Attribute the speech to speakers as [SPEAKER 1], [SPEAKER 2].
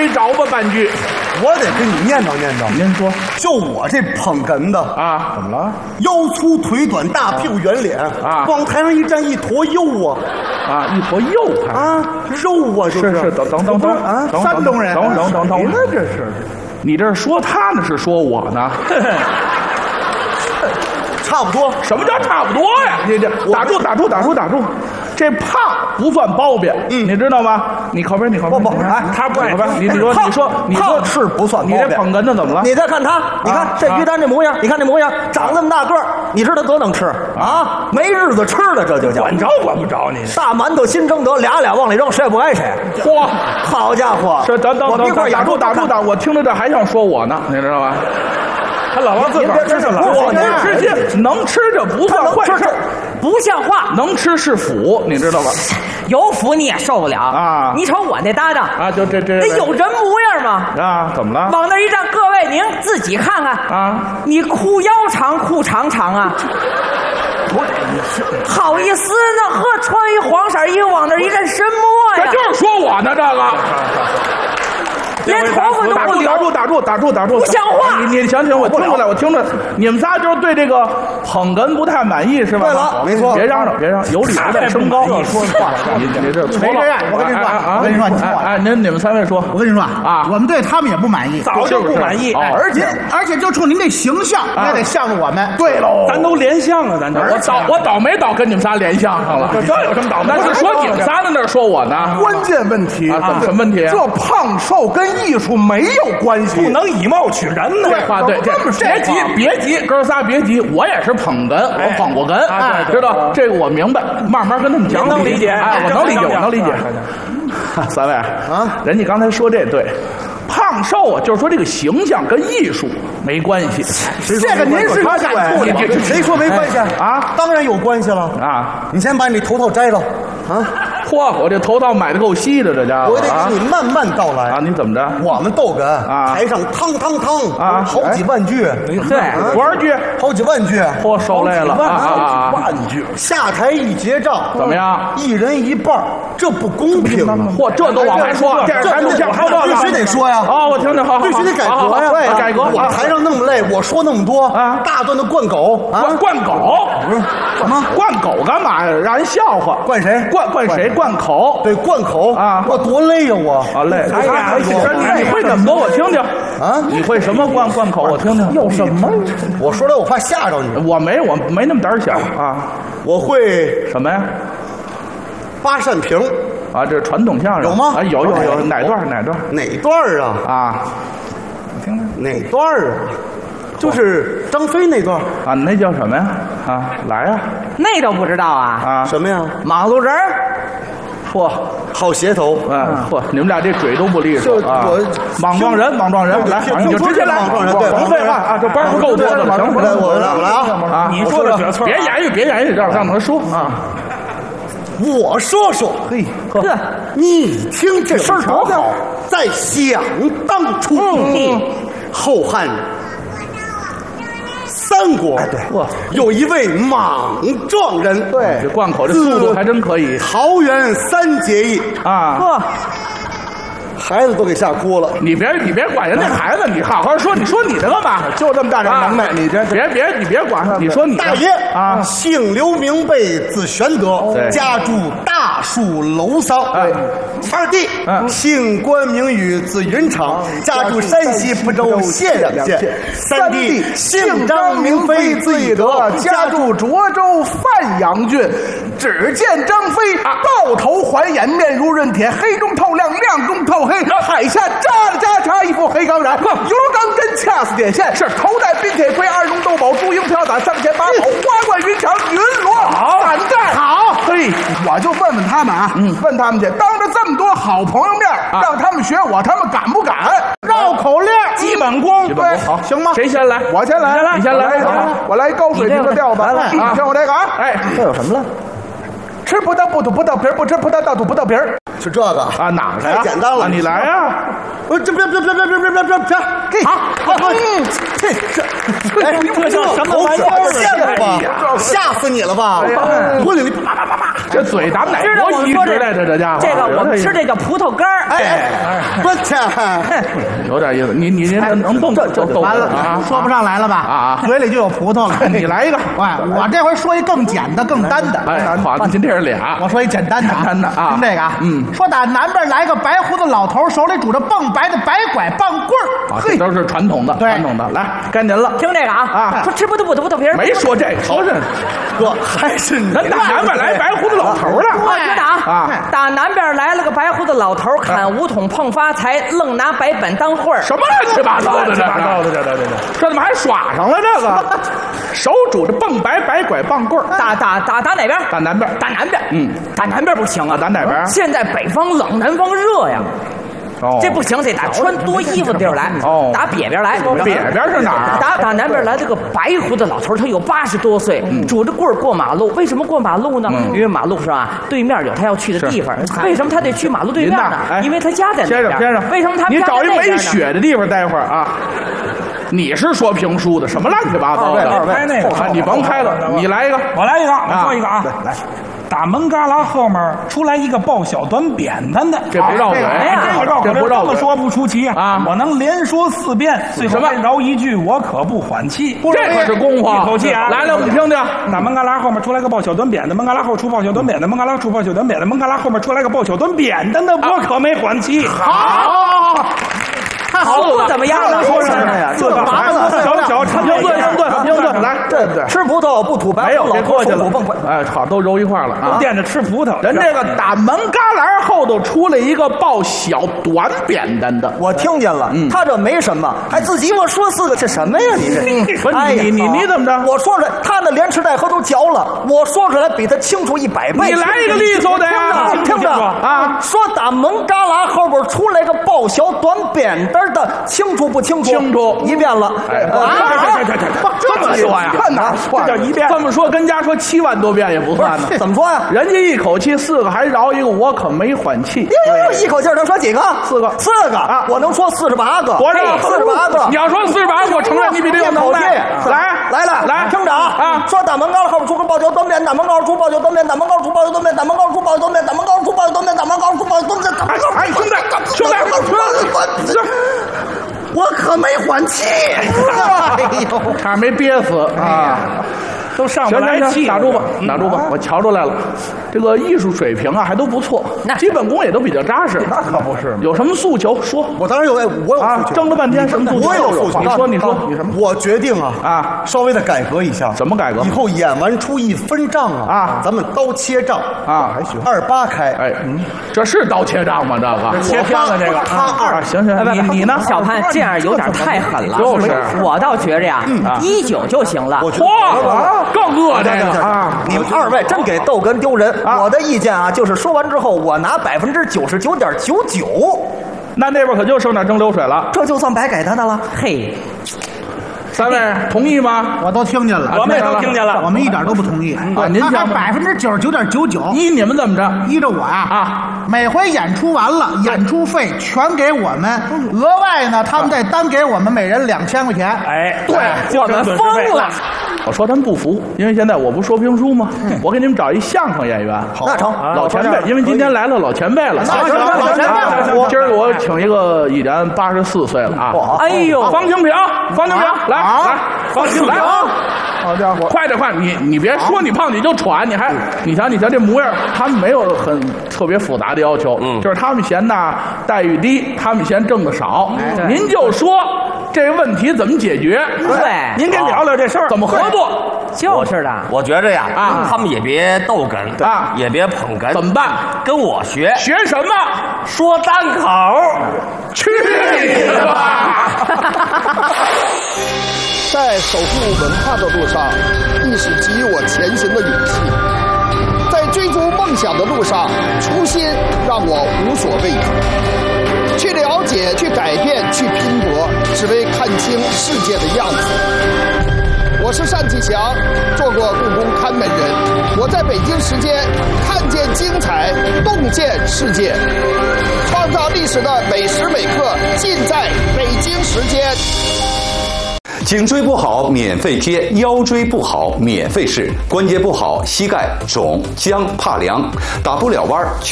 [SPEAKER 1] 给找吧半句。
[SPEAKER 2] 我得给你念叨念叨。
[SPEAKER 1] 您说，
[SPEAKER 2] 就我这捧哏的
[SPEAKER 1] 啊，怎么了？
[SPEAKER 2] 腰粗腿短，大屁股圆脸
[SPEAKER 1] 啊，
[SPEAKER 2] 往台上一站，一坨肉啊！
[SPEAKER 1] 啊，一坨肉
[SPEAKER 2] 啊，肉啊，
[SPEAKER 1] 是等
[SPEAKER 2] 啊，
[SPEAKER 1] 山东人，等，
[SPEAKER 2] 那这是，
[SPEAKER 1] 你这是说他呢，是说我呢？
[SPEAKER 2] 差不多。
[SPEAKER 1] 什么叫差不多呀？你这打住！这胖不算包贬，你知道吗？你靠边，
[SPEAKER 2] 不，哎，
[SPEAKER 1] 他不爱你说
[SPEAKER 2] 是不算包贬。
[SPEAKER 1] 你这捧哏的怎么了？
[SPEAKER 2] 你再看他，你看这于丹这模样，你看这模样，长那么大个儿，你知道多能吃啊？没日子吃了，这就叫
[SPEAKER 1] 管不着你。
[SPEAKER 2] 大馒头新蒸得，俩往里扔，谁也不挨谁。
[SPEAKER 1] 嚯，
[SPEAKER 2] 好家伙！
[SPEAKER 1] 这等，打住！我听着这还想说我呢，你知道吧？他老往自个儿吃去了，我能吃去，能吃这不算坏事，
[SPEAKER 3] 不像话。
[SPEAKER 1] 能吃是福，你知道吧？
[SPEAKER 3] 有福你也受不了
[SPEAKER 1] 啊！
[SPEAKER 3] 你瞅我那搭档
[SPEAKER 1] 啊，就这
[SPEAKER 3] 有人模样吗？
[SPEAKER 1] 啊，怎么了？
[SPEAKER 3] 往那一站，各位您自己看看
[SPEAKER 1] 啊！
[SPEAKER 3] 你裤腰长，裤长啊！好意思呢？呵，穿一黄色衣服往那一站，什么呀？
[SPEAKER 1] 这就是说我呢，这个。
[SPEAKER 3] 连头发都不留，
[SPEAKER 1] 打住！
[SPEAKER 3] 不像话！
[SPEAKER 1] 你行，我听出来，我听着，你们仨就是对这个捧哏不太满意是吧？
[SPEAKER 2] 对了，没错。
[SPEAKER 1] 别嚷嚷，有理有点升高。
[SPEAKER 2] 你说话，
[SPEAKER 1] 你这
[SPEAKER 4] 没这样。我跟你说
[SPEAKER 1] 啊，
[SPEAKER 4] 我跟你说，
[SPEAKER 1] 哎，你们三位说，
[SPEAKER 4] 我跟你说啊，我们对他们也不满意，
[SPEAKER 1] 早就不满意，
[SPEAKER 4] 而且就冲您这形象，也得向着我们。
[SPEAKER 1] 对喽，
[SPEAKER 5] 咱都连相了，咱这
[SPEAKER 1] 我倒霉倒跟你们仨连相上了，
[SPEAKER 5] 这有什么倒霉？
[SPEAKER 1] 那是说你们仨在那说我呢？
[SPEAKER 2] 关键问题
[SPEAKER 1] 啊，什么问题？
[SPEAKER 2] 这胖瘦跟艺术没有关系，
[SPEAKER 5] 不能以貌取人呢。
[SPEAKER 1] 这话对，别急，哥仨别急，我也是捧哏，我捧过哏，知道这个我明白，慢慢跟他们讲。
[SPEAKER 5] 能理解，
[SPEAKER 1] 哎，我能理解。三位啊，人家刚才说这对。胖瘦啊，就是说这个形象跟艺术没关系。
[SPEAKER 2] 这个您是感触的，谁说没关系
[SPEAKER 1] 啊？
[SPEAKER 2] 当然有关系了
[SPEAKER 1] 啊！
[SPEAKER 2] 你先把你头套摘了啊！
[SPEAKER 1] 嚯，我这头套买的够稀的，这家伙！
[SPEAKER 2] 我得给你慢慢道来
[SPEAKER 1] 啊！你怎么着？
[SPEAKER 2] 我们逗哏
[SPEAKER 1] 啊，
[SPEAKER 2] 台上汤
[SPEAKER 1] 啊，
[SPEAKER 2] 好几万句，
[SPEAKER 1] 对，多少句？
[SPEAKER 2] 好几万句，
[SPEAKER 1] 嚯，受累了啊！
[SPEAKER 2] 万句，下台一结账，
[SPEAKER 1] 怎么样？
[SPEAKER 2] 一人一半，这不公平啊！
[SPEAKER 1] 嚯，这都往外说，
[SPEAKER 2] 这必须得说呀！
[SPEAKER 1] 啊，我听听，好，
[SPEAKER 2] 必须得改革呀！
[SPEAKER 1] 对，改革。
[SPEAKER 2] 我台上那么累，我说那么多
[SPEAKER 1] 啊，
[SPEAKER 2] 大段的灌狗啊，
[SPEAKER 1] 灌狗
[SPEAKER 2] 不是
[SPEAKER 1] 什么？灌狗干嘛呀？让人笑话。
[SPEAKER 2] 灌谁？
[SPEAKER 1] 灌谁？灌口。
[SPEAKER 2] 对，灌口
[SPEAKER 1] 啊！
[SPEAKER 2] 我多累呀！我
[SPEAKER 1] 啊累。
[SPEAKER 5] 哎呀，
[SPEAKER 1] 你会怎么说？我听听
[SPEAKER 2] 啊！
[SPEAKER 1] 你会什么灌口？我听听。
[SPEAKER 2] 有什么？我说来我怕吓着你。
[SPEAKER 1] 我没那么胆小啊！
[SPEAKER 2] 我会
[SPEAKER 1] 什么呀？
[SPEAKER 2] 八扇屏
[SPEAKER 1] 啊，这传统相声
[SPEAKER 2] 有吗？
[SPEAKER 1] 啊，有，哪段？
[SPEAKER 2] 哪段啊？
[SPEAKER 1] 啊，我听听
[SPEAKER 2] 哪段啊？就是张飞那段
[SPEAKER 1] 啊，那叫什么呀？啊，来呀！
[SPEAKER 3] 那都不知道啊？
[SPEAKER 2] 啊，什么呀？
[SPEAKER 3] 马路人儿。
[SPEAKER 1] 嚯，
[SPEAKER 2] 好协头！
[SPEAKER 1] 嚯，你们俩这嘴都不利索啊！莽撞人，来，你就直接来，甭废话啊！这班够多的了，行，
[SPEAKER 2] 我来
[SPEAKER 1] 啊！
[SPEAKER 5] 你说的
[SPEAKER 1] 别言语，让他说啊！
[SPEAKER 2] 我说，嘿，你听这事儿多好，在想当初，后汉。三国有一位莽撞人，
[SPEAKER 1] 对，这灌口这速度还真可以。
[SPEAKER 2] 桃园三结义
[SPEAKER 1] 啊，
[SPEAKER 2] 孩子都给吓哭了。
[SPEAKER 1] 你别管人家孩子，你好好说，你说你的干嘛？
[SPEAKER 2] 就这么大点能耐，你这
[SPEAKER 1] 你别管，你说你
[SPEAKER 2] 大爷
[SPEAKER 1] 啊，
[SPEAKER 2] 姓刘名备，字玄德，家住大树楼桑。二弟姓关名羽，字云长，家住山西蒲州解阳县。三弟姓张名飞，字翼德，家住涿州范阳郡。只见张飞抱头环眼，面如润铁，黑中透亮，亮中透黑，海下扎了扎插一副黑钢髯，油钢针掐死点线，是头戴冰铁盔，二龙斗宝，朱缨飘洒，上前八宝，花冠云长，云罗伞盖。好，嘿，我就问问他们啊，问他们去，当着这么多好朋友面，让他们学我，他们敢不敢？绕口令，基本功，对，好，行吗？谁先来？我先来，你先来，我来高水平的调子，你听我这个啊，哎，
[SPEAKER 4] 这有什么了？
[SPEAKER 1] 吃葡萄不吐葡萄皮儿，不吃葡萄倒吐葡萄皮儿。
[SPEAKER 2] 就这个
[SPEAKER 1] 啊，哪个呀？
[SPEAKER 2] 太简单了，
[SPEAKER 1] 你来呀！
[SPEAKER 2] 我这别，
[SPEAKER 5] 这叫什么玩意儿？
[SPEAKER 2] 见了吧？吓死你了吧！我领你啪啪啪啪，
[SPEAKER 1] 这嘴咱们哪国移植来的？这家伙，
[SPEAKER 3] 这个我们吃这叫葡萄干儿。
[SPEAKER 2] 我天，
[SPEAKER 1] 有点意思。你能动就
[SPEAKER 4] 完了啊，说不上来了吧？
[SPEAKER 1] 啊，
[SPEAKER 4] 嘴里就有葡萄了。
[SPEAKER 1] 你来一个。
[SPEAKER 4] 哎，我这回说一更简的、更单的。
[SPEAKER 1] 哎，好，您这是俩。
[SPEAKER 4] 我说一简单的，
[SPEAKER 1] 简单的啊，
[SPEAKER 4] 听这个啊，说打南边来个白胡子老头，手里拄着蹦白的白拐棒棍儿。
[SPEAKER 1] 这都是传统的，传统的。来，该您了。
[SPEAKER 3] 听这个啊，说吃葡萄不吐葡萄皮儿。
[SPEAKER 1] 没说这个，说是
[SPEAKER 2] 哥还是你。
[SPEAKER 1] 咱打南边来白胡子老头了。
[SPEAKER 3] 我听着啊，打南边来了个白胡子老头，砍5桶碰发财，愣拿白板当会儿。
[SPEAKER 1] 什么乱七八糟的？这怎么还耍上了这个？手拄着蹦白白拐棒棍儿。
[SPEAKER 3] 打哪边？
[SPEAKER 1] 打南边。
[SPEAKER 3] 打南边。打南边不行啊。
[SPEAKER 1] 打哪边？
[SPEAKER 3] 现在北方冷，南方热呀。这不行，得打穿多衣服的地儿来。打北边来。
[SPEAKER 1] 北边是哪儿？
[SPEAKER 3] 打南边来这个白胡子老头，他有80多岁，拄着棍儿过马路。为什么过马路呢？因为马路上啊，对面有他要去的地方。为什么他得去马路对面呢？因为他家在那边。
[SPEAKER 1] 先生，
[SPEAKER 3] 为什么他
[SPEAKER 1] 你找一没雪的地方待会儿啊？你是说评书的，什么乱七八糟的？
[SPEAKER 5] 拍那个，
[SPEAKER 1] 你甭拍了，你来一个，
[SPEAKER 5] 我来一个，我说一个啊，来。大门旮旯后面出来一个抱小短扁担的，
[SPEAKER 1] 这不绕嘴，
[SPEAKER 5] 这不绕嘴，这么说不出奇
[SPEAKER 1] 啊！
[SPEAKER 5] 我能连说4遍，最后再饶一句，我可不缓气。
[SPEAKER 1] 这可是功夫，
[SPEAKER 5] 一口气啊！
[SPEAKER 1] 来，我们听听。
[SPEAKER 5] 大门旮旯后面出来个抱小短扁的，门旮旯后出抱小短扁的，门旮旯出抱小短扁的，门旮旯后面出来个抱小短扁担的，我可没缓气。
[SPEAKER 1] 好。
[SPEAKER 3] 好不怎么样了，
[SPEAKER 5] 说什么呀？这个小
[SPEAKER 1] 英顿，来，对，
[SPEAKER 2] 吃葡萄不吐白，
[SPEAKER 1] 没有，别客气了。哎，好，都揉一块了啊。
[SPEAKER 5] 惦着吃葡萄，
[SPEAKER 1] 人这个打门旮旯后头出来一个抱小短扁担的，
[SPEAKER 2] 我听见了，他这没什么，还自己我说4个，这什么呀？你这，
[SPEAKER 1] 不是你怎么着？
[SPEAKER 2] 我说出来，他那连吃带喝都嚼了，我说出来比他清楚100倍。
[SPEAKER 1] 你来一个利索的呀！
[SPEAKER 2] 听着啊，说打门旮旯后边出来个抱小短扁担的，清楚不清楚？
[SPEAKER 1] 清楚
[SPEAKER 2] ，1遍了。
[SPEAKER 1] 这么说呀？看哪算？
[SPEAKER 5] 这叫1遍。
[SPEAKER 1] 这么说跟家说7万多遍也不算呢。
[SPEAKER 2] 怎么说呀？
[SPEAKER 1] 人家一口气4个，还饶一个，我可没缓气。
[SPEAKER 2] 一口气能说几个
[SPEAKER 1] ？4个。
[SPEAKER 2] 4个啊！我能说48个。
[SPEAKER 1] 我这
[SPEAKER 2] 48个。
[SPEAKER 1] 你要说48个，我承认你比这有能耐。来，
[SPEAKER 2] 听着啊！说打门旮旯后边出个抱小短扁，打门旮旯出抱小短扁，打门旮旯出抱小短扁，打门旮旯出抱小短扁，打门旮旯出抱小短扁，打门旮旯出抱小短扁，打门旮旯。
[SPEAKER 1] 哎，兄弟，
[SPEAKER 2] 我可没缓气。哎呦，
[SPEAKER 1] 差点没憋死啊！
[SPEAKER 5] 都上不来气，
[SPEAKER 1] 打住吧，我瞧出来了，这个艺术水平啊还都不错，基本功也都比较扎实。
[SPEAKER 2] 那可不是，
[SPEAKER 1] 有什么诉求说？
[SPEAKER 2] 我当然有，我有诉求。
[SPEAKER 1] 争了半天什么诉求？
[SPEAKER 2] 我有诉求。
[SPEAKER 1] 你说你什么？
[SPEAKER 2] 我决定啊，稍微的改革一下。
[SPEAKER 1] 怎么改革？
[SPEAKER 2] 以后演完初一分账啊，咱们刀切账
[SPEAKER 1] 啊，还行
[SPEAKER 2] ，28开。
[SPEAKER 1] 哎，这是刀切账吗？这个
[SPEAKER 5] 切片了，这个
[SPEAKER 2] 他2。
[SPEAKER 1] 行，你呢？
[SPEAKER 3] 小潘这样有点太狠了。
[SPEAKER 1] 就是，
[SPEAKER 3] 我倒觉着呀，19就行了。
[SPEAKER 1] 嚯，更恶这个。
[SPEAKER 2] 你们2位真给逗哏丢人！我的意见啊，就是说完之后，我拿99.99%。
[SPEAKER 1] 那边可就剩点蒸馏水了，
[SPEAKER 2] 这就算白给他的了。
[SPEAKER 3] 嘿
[SPEAKER 1] ，3位同意吗？
[SPEAKER 4] 我都听见了，
[SPEAKER 5] 我们也都听见了，
[SPEAKER 4] 我们一点都不同意。
[SPEAKER 1] 您讲
[SPEAKER 4] 99.99%，
[SPEAKER 1] 依你们怎么着？
[SPEAKER 4] 依着我呀每回演出完了，演出费全给我们，额外呢，他们再单给我们每人2000块钱。
[SPEAKER 5] 哎，
[SPEAKER 1] 对，
[SPEAKER 3] 我们疯了。
[SPEAKER 1] 我说他们不服，因为现在我不说评书吗？我给你们找一相声演员。
[SPEAKER 2] 那成，
[SPEAKER 1] 老前辈，因为今天来了老前辈了。
[SPEAKER 2] 行，老前辈。
[SPEAKER 1] 今儿我请一个已然84岁了啊！
[SPEAKER 3] 哎呦，
[SPEAKER 1] 方清平，来，方清平，
[SPEAKER 2] 好家伙，
[SPEAKER 1] 快点，你别说你胖你就喘，你瞧这模样，他们没有很特别复杂的要求，就是他们嫌呐待遇低，他们嫌挣的少，您就说这个问题怎么解决？
[SPEAKER 3] 对，
[SPEAKER 5] 您跟聊聊这事儿
[SPEAKER 1] 怎么合作？
[SPEAKER 3] 就是的。
[SPEAKER 6] 我觉着呀，他们也别逗哏
[SPEAKER 1] 啊，
[SPEAKER 6] 也别捧哏，
[SPEAKER 1] 怎么办？
[SPEAKER 6] 跟我学
[SPEAKER 1] 什么？
[SPEAKER 6] 说单口。
[SPEAKER 1] 去你的吧！
[SPEAKER 7] 在守护文化的路上，亦是给予我前行的勇气。在追逐梦想的路上，初心让我无所畏惧。去了解，去改变，去拼搏，只为看清世界的样子。 我是单霁翔，做过故宫看门人。我在北京时间看见精彩，洞见世界，创造历史的每时每刻尽在北京时间。
[SPEAKER 8] 颈椎不好免费贴，腰椎不好免费试，关节不好膝盖肿僵怕凉打不了弯去